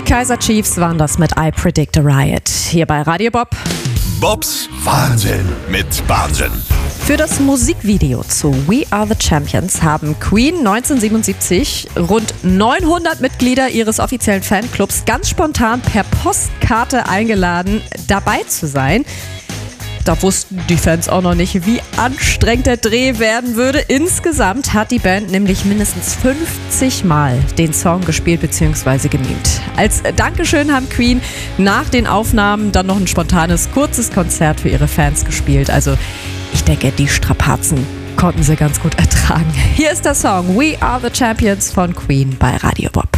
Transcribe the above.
Kaiser Chiefs waren das mit I Predict a Riot. Hier bei Radio Bob. Bobs Wahnsinn mit Wahnsinn. Für das Musikvideo zu We Are the Champions haben Queen 1977 rund 900 Mitglieder ihres offiziellen Fanclubs ganz spontan per Postkarte eingeladen, dabei zu sein. Da wussten die Fans auch noch nicht, wie anstrengend der Dreh werden würde. Insgesamt hat die Band nämlich mindestens 50 Mal den Song gespielt bzw. gemimt. Als Dankeschön haben Queen nach den Aufnahmen dann noch ein spontanes, kurzes Konzert für ihre Fans gespielt. Also ich denke, die Strapazen konnten sie ganz gut ertragen. Hier ist der Song We Are the Champions von Queen bei Radio Bob.